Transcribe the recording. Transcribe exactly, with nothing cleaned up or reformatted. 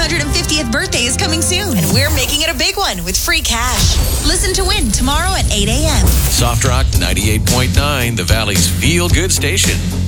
hundred fiftieth birthday is coming soon, and we're making it a big one with free cash. Listen to win tomorrow at eight a.m. Soft Rock ninety-eight point nine, the Valley's feel-good station.